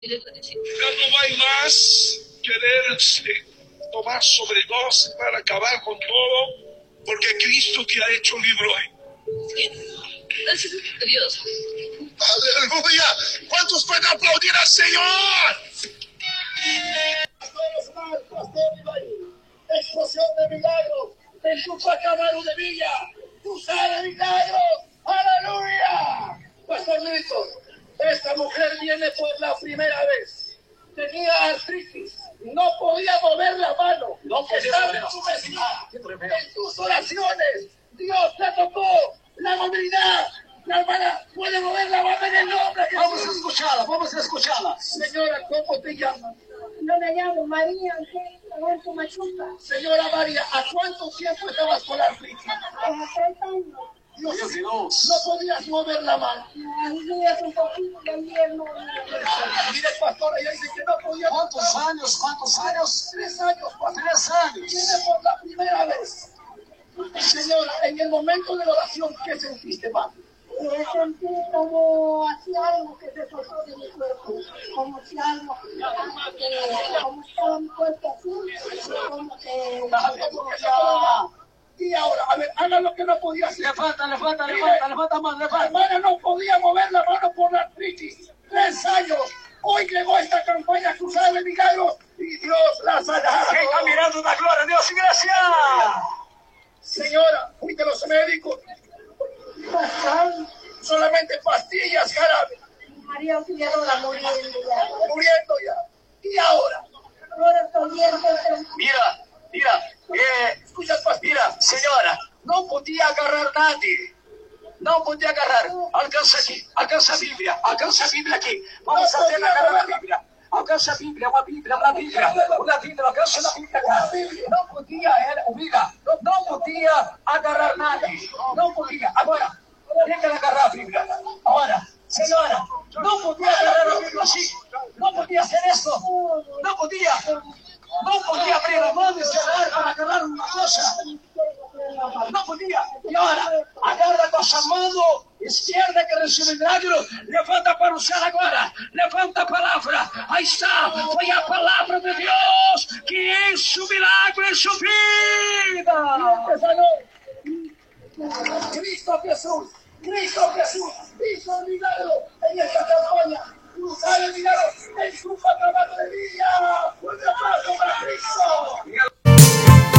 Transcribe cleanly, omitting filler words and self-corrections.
Ya no hay más querer tomar sobredosis para acabar con todo, porque Cristo te ha hecho libre hoy. Dios. Aleluya. ¿Cuántos pueden aplaudir al Señor? Explosión de milagros en tu Pacamaro de Villa. Tú sabes milagros. Aleluya. Pastor Milton, esta mujer viene por la primera vez. Tenía artritis, no podía mover la mano, estaba en su vecina. En tus oraciones, Dios te tocó la movilidad. La hermana puede mover la mano en el nombre. Vamos a escucharla. Señora, ¿cómo te llamas? No me llamo María Angélica Alonso Machuca. Señora María, ¿a cuánto tiempo estabas con la artritis? A 3 años. Dios mío, no podías mover la mano. Días un poquito de invierno. Mire, pastor, ella dice que no podía. ¿Cuántos años? 3 años, pastor. 3 años. Viene por la primera vez. Señora, en el momento de la oración, ¿qué sentiste, más? Sentí como hacía algo que se soltó de mi cuerpo, como si algo, como si estaba mi cuerpo así, como que... Y ahora, a ver, haga lo que no podía hacer. Levanta más, La hermana no podía mover la mano por la artritis. 3 años. Hoy llegó esta campaña cruzada de milagros y Dios la sanará. ¿Qué está mirando la gloria de Dios? ¡Gracias! Señora, fuiste a los médicos. Solamente pastillas, jarabe. María Figueroa muriendo ya. Muriendo ya. ¿Y ahora? Ahora estoy bien. Mira, Escucha, pastor. mira, señora, no podía agarrar nadie. No podía agarrar. Alcanza aquí, alcanza Biblia aquí. Vamos a hacer agarrar la Biblia. Alcanza Biblia, una Biblia, alcanza la Biblia acá. No podía, mira, no podía agarrar nadie. No podía. Ahora, tiene que agarrar la Biblia. Ahora, señora, no podía agarrar la Biblia así. No podía hacer esto. No podía abrir la mano y cerrar para agarrar una cosa. No podía. Y ahora, agarra con su mano izquierda que recibe milagro. Levanta para usar agora. Levanta a palavra. Aí está. Foi a palavra de Deus que hizo milagro en su vida. Cristo Jesús hizo el milagro en esta campaña. Cruzar el milagro en su patrimonio de vida. Un aplauso para Cristo.